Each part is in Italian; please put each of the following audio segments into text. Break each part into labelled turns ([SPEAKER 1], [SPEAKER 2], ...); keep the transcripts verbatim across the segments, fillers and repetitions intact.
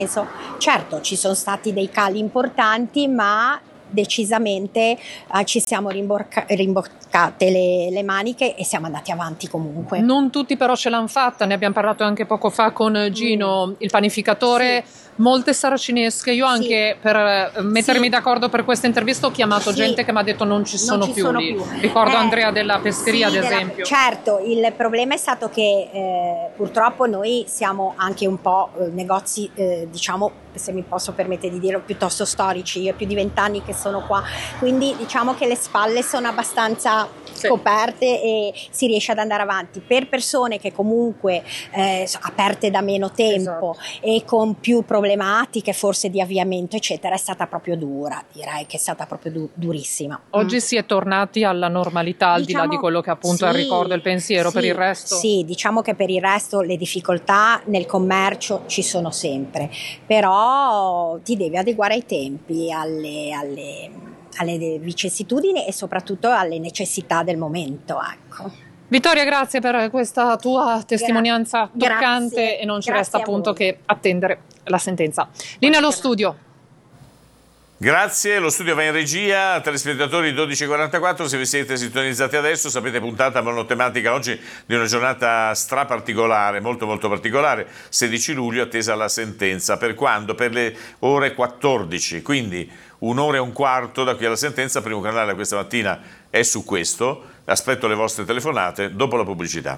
[SPEAKER 1] Certo, ci sono stati dei cali importanti, ma decisamente eh, ci siamo rimborca- rimboccate le, le maniche e siamo andati avanti comunque.
[SPEAKER 2] Non tutti però ce l'hanno fatta, ne abbiamo parlato anche poco fa con Gino, mm. il panificatore. Sì. Molte saracinesche, io anche sì. per mettermi sì. d'accordo per questa intervista ho chiamato sì. gente che mi ha detto non ci sono, non ci più, sono più. Ricordo eh, Andrea della Pescheria sì, ad esempio.
[SPEAKER 1] Della, certo, il problema è stato che eh, purtroppo noi siamo anche un po' eh, negozi, eh, diciamo, se mi posso permettere di dirlo, piuttosto storici. Io ho più di vent'anni che sono qua, quindi diciamo che le spalle sono abbastanza sì. coperte e si riesce ad andare avanti. Per persone che comunque eh, aperte da meno tempo esatto. e con più problematiche forse di avviamento eccetera, è stata proprio dura, direi che è stata proprio du- durissima.
[SPEAKER 2] Oggi
[SPEAKER 1] mm.
[SPEAKER 2] si è tornati alla normalità, al diciamo, di là di quello che appunto sì, è il ricordo e il pensiero,
[SPEAKER 1] sì,
[SPEAKER 2] per il resto?
[SPEAKER 1] Sì, diciamo che per il resto le difficoltà nel commercio ci sono sempre, però ti devi adeguare ai tempi, alle, alle, alle vicissitudini e soprattutto alle necessità del momento, ecco.
[SPEAKER 2] Vittoria, grazie per questa tua testimonianza Gra- toccante grazie, e non ci resta appunto che attendere la sentenza. Linea allo studio.
[SPEAKER 3] Grazie, lo studio va in regia, telespettatori dodici e quarantaquattro, se vi siete sintonizzati adesso sapete puntata monotematica oggi di una giornata straparticolare, molto molto particolare, sedici luglio attesa la sentenza, per quando? Per le ore quattordici, quindi un'ora e un quarto da qui alla sentenza. Primo canale questa mattina è su questo, aspetto le vostre telefonate dopo la pubblicità.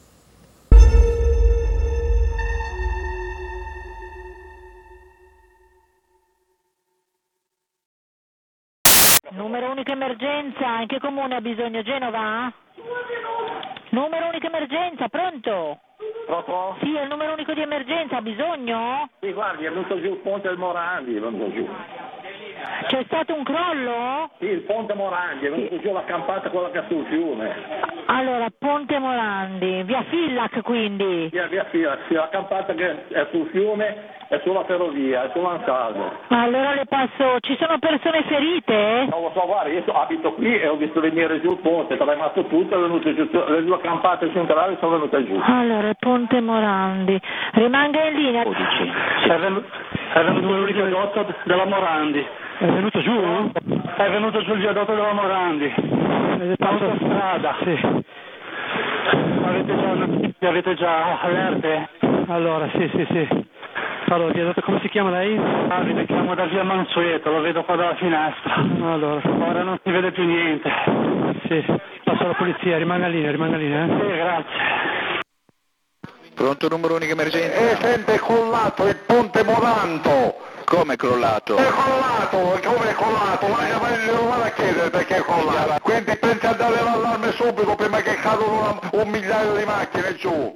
[SPEAKER 4] Numero unico emergenza, in che comune ha bisogno? Genova? Numero unico emergenza, pronto?
[SPEAKER 5] Pronto?
[SPEAKER 4] Sì, è il numero unico di emergenza, ha bisogno?
[SPEAKER 5] Sì, guardi, è venuto giù il ponte del Morandi, è venuto giù.
[SPEAKER 4] C'è stato un crollo?
[SPEAKER 5] Sì, il ponte Morandi, è venuto sì. giù la campata quella che è sul fiume.
[SPEAKER 4] Allora, ponte Morandi, via Fillac quindi?
[SPEAKER 5] Via, via Fillac, sì, la campata che è sul fiume è sulla ferrovia, è sull'Ansaldo.
[SPEAKER 4] Allora le passo, ci sono persone ferite?
[SPEAKER 5] Non lo so, guarda, io abito qui e ho visto venire giù il ponte, è tremato tutto, è venuto giù, le due campate centrali sono venute giù.
[SPEAKER 4] Allora, ponte Morandi, rimanga in linea.
[SPEAKER 5] dodici. È venuto, è venuto il viadotto della Morandi.
[SPEAKER 6] È venuto giù?
[SPEAKER 5] È venuto giù il viadotto della Morandi. L'autostrada.
[SPEAKER 6] Sì.
[SPEAKER 5] Avete già, avete già allerte?
[SPEAKER 6] Allora, sì, sì, sì. Allora, viadotto, come si chiama lei?
[SPEAKER 5] Davide, chiamo da via Mansueto, lo vedo qua dalla finestra.
[SPEAKER 6] Allora.
[SPEAKER 5] Ora non si vede più niente.
[SPEAKER 6] Sì, passo alla polizia, rimanga in linea, rimanga in linea. Eh?
[SPEAKER 5] Sì, grazie.
[SPEAKER 7] Pronto, numero unico emergenza?
[SPEAKER 5] Eh, sente, è crollato il ponte Molanto.
[SPEAKER 7] Come è crollato?
[SPEAKER 5] È crollato, come è crollato? Ma non vado a chiedere perché è crollato. Quindi pensa a dare l'allarme subito prima che cadono un migliaio di macchine giù.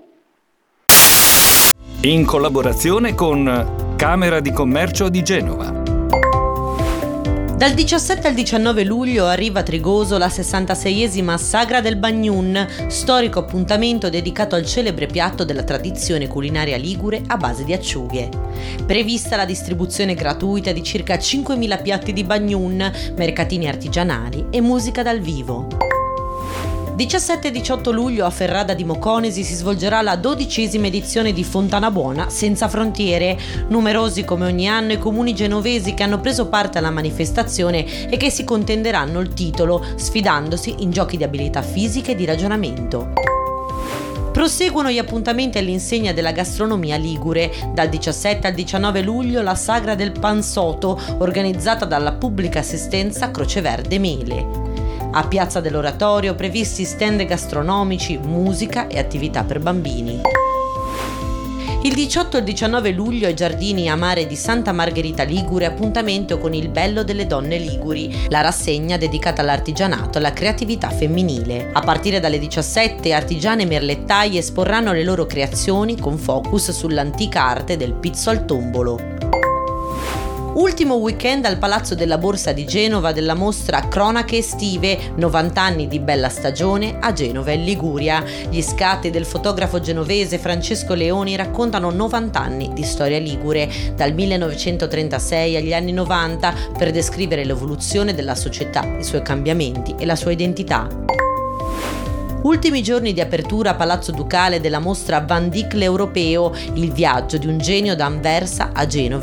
[SPEAKER 8] In collaborazione con Camera di Commercio di Genova.
[SPEAKER 9] Dal diciassette al diciannove luglio arriva a Trigoso la sessantaseiesima Sagra del Bagnun, storico appuntamento dedicato al celebre piatto della tradizione culinaria ligure a base di acciughe. Prevista la distribuzione gratuita di circa cinquemila piatti di bagnun, mercatini artigianali e musica dal vivo. diciassette e diciotto luglio a Ferrada di Moconesi si svolgerà la dodicesima edizione di Fontana Buona Senza Frontiere. Numerosi come ogni anno i comuni genovesi che hanno preso parte alla manifestazione e che si contenderanno il titolo, sfidandosi in giochi di abilità fisiche e di ragionamento. Proseguono gli appuntamenti all'insegna della gastronomia ligure. Dal diciassette al diciannove luglio la Sagra del Pansoto, organizzata dalla Pubblica Assistenza Croce Verde Mele. A Piazza dell'Oratorio previsti stand gastronomici, musica e attività per bambini. Il diciotto e il diciannove luglio ai Giardini a Mare di Santa Margherita Ligure appuntamento con il Bello delle Donne Liguri, la rassegna dedicata all'artigianato e alla creatività femminile. A partire dalle diciassette artigiane e merlettaie esporranno le loro creazioni con focus sull'antica arte del pizzo al tombolo. Ultimo weekend al Palazzo della Borsa di Genova della mostra Cronache estive, novanta anni di bella stagione a Genova e Liguria. Gli scatti del fotografo genovese Francesco Leoni raccontano novanta anni di storia ligure, dal millenovecentotrentasei agli anni novanta, per descrivere l'evoluzione della società, i suoi cambiamenti e la sua identità. Ultimi giorni di apertura a Palazzo Ducale della mostra Van Dyck l'Europeo, il viaggio di un genio da Anversa a Genova